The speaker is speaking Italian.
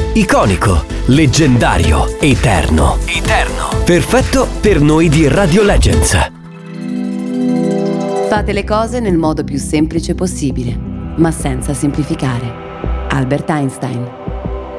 Iconico, leggendario, eterno. Perfetto per noi di Radio Legends. Fate le cose nel modo più semplice possibile, ma senza semplificare. Albert Einstein.